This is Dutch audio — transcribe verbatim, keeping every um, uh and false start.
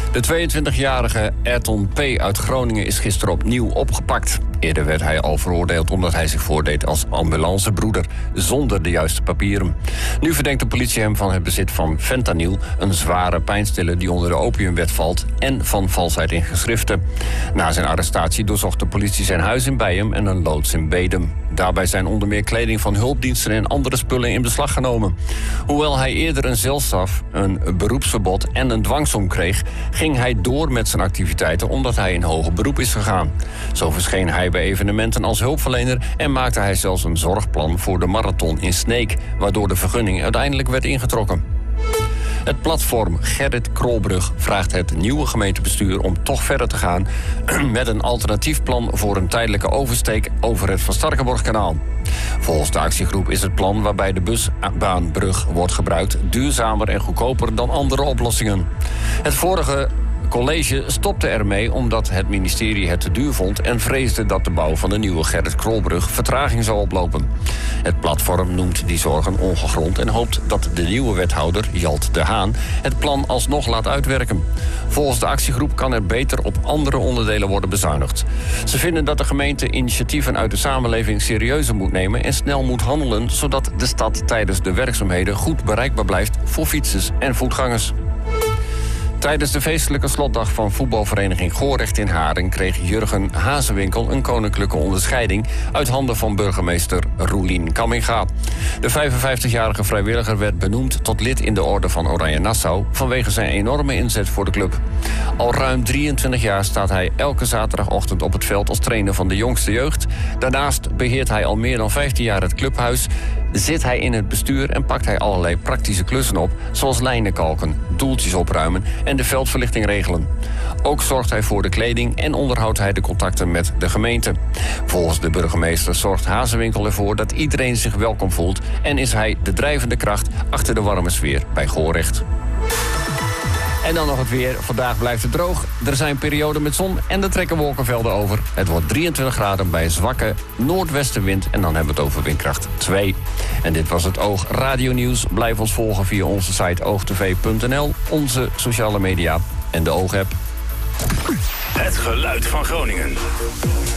De tweeëntwintigjarige Ayrton P. uit Groningen is gisteren opnieuw opgepakt. Eerder werd hij al veroordeeld omdat hij zich voordeed als ambulancebroeder, zonder de juiste papieren. Nu verdenkt de politie hem van het bezit van fentanyl, een zware pijnstiller die onder de opiumwet valt, en van valsheid in geschriften. Na zijn arrestatie doorzocht de politie zijn huis in Beium en een loods in Bedum. Daarbij zijn onder meer kleding van hulpdiensten en andere spullen in beslag genomen. Hoewel hij eerder een celstraf, een beroepsverbod en een dwangsom kreeg, ging hij door met zijn activiteiten omdat hij in hoger beroep is gegaan. Zo verscheen hij bij evenementen als hulpverlener en maakte hij zelfs een zorgplan voor de marathon in Sneek, waardoor de vergunning uiteindelijk werd ingetrokken. Het platform Gerrit Krolbrug vraagt het nieuwe gemeentebestuur om toch verder te gaan met een alternatief plan voor een tijdelijke oversteek over het Van Starkenborghkanaal. Volgens de actiegroep is het plan waarbij de busbaanbrug wordt gebruikt duurzamer en goedkoper dan andere oplossingen. Het vorige college stopte ermee omdat het ministerie het te duur vond en vreesde dat de bouw van de nieuwe Gerrit Krolbrug vertraging zou oplopen. Het platform noemt die zorgen ongegrond en hoopt dat de nieuwe wethouder, Jalt de Haan, het plan alsnog laat uitwerken. Volgens de actiegroep kan er beter op andere onderdelen worden bezuinigd. Ze vinden dat de gemeente initiatieven uit de samenleving serieuzer moet nemen en snel moet handelen, zodat de stad tijdens de werkzaamheden goed bereikbaar blijft voor fietsers en voetgangers. Tijdens de feestelijke slotdag van voetbalvereniging Gorecht in Haren kreeg Jurgen Hazewinkel een koninklijke onderscheiding uit handen van burgemeester Roelien Kamminga. De vijfenvijftigjarige vrijwilliger werd benoemd tot lid in de orde van Oranje Nassau vanwege zijn enorme inzet voor de club. Al ruim drieëntwintig jaar staat hij elke zaterdagochtend op het veld als trainer van de jongste jeugd. Daarnaast beheert hij al meer dan vijftien jaar het clubhuis, zit hij in het bestuur en pakt hij allerlei praktische klussen op, zoals lijnen kalken, doeltjes opruimen en de veldverlichting regelen. Ook zorgt hij voor de kleding en onderhoudt hij de contacten met de gemeente. Volgens de burgemeester zorgt Hazewinkel ervoor dat iedereen zich welkom voelt en is hij de drijvende kracht achter de warme sfeer bij Gorecht. En dan nog het weer. Vandaag blijft het droog. Er zijn perioden met zon en er trekken wolkenvelden over. Het wordt drieëntwintig graden bij zwakke noordwestenwind. En dan hebben we het over windkracht twee. En dit was het Oog Radio Nieuws. Blijf ons volgen via onze site oogtv punt n l, onze sociale media en de Oog-app. Het geluid van Groningen.